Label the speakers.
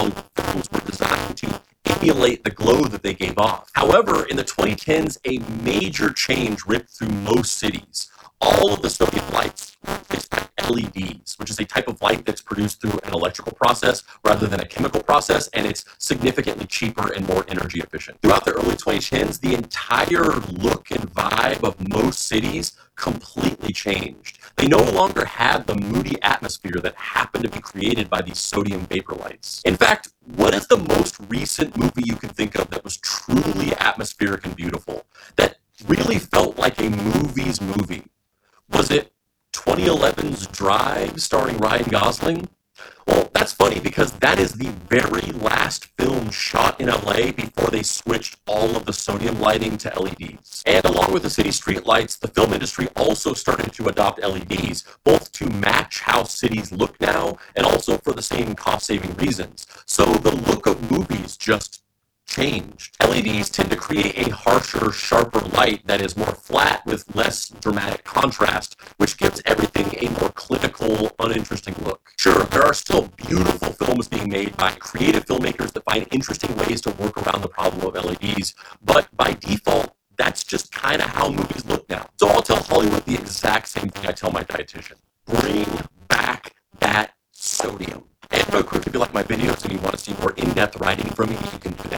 Speaker 1: Hollywood films were designed to emulate the glow that they gave off. However, in the 2010s, a major change ripped through most cities. All of the sodium lights were replaced by LEDs, which is a type of light that's produced through an electrical process rather than a chemical process, and it's significantly cheaper and more energy efficient. Throughout the early 2010s, the entire look and vibe of most cities completely changed. They no longer had the moody atmosphere that happened to be created by these sodium vapor lights. In fact, what is the most recent movie you can think of that was truly atmospheric and beautiful, that really felt like a movie's movie? Was it 2011's Drive starring Ryan Gosling? Well, that's funny because that is the very last film shot in LA before they switched all of the sodium lighting to LEDs. And along with the city street lights, the film industry also started to adopt LEDs, both to match how cities look now and also for the same cost-saving reasons. So the look of movies just changed. LEDs tend to create a harsher, sharper light that is more flat with less dramatic contrast, which gives everything a more clinical, uninteresting look. Sure, there are still beautiful films being made by creative filmmakers that find interesting ways to work around the problem of LEDs, but by default, that's just kind of how movies look now. So I'll tell Hollywood the exact same thing I tell my dietitian. Bring back that sodium. And real quick, if you like my videos and you want to see more in-depth writing from me, you can do that